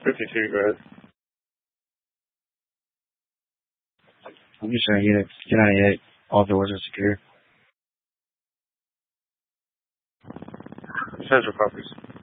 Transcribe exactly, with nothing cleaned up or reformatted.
fifty-two, go ahead. I'm just saying, unit ninety-eight, all doors are secure. Central copies.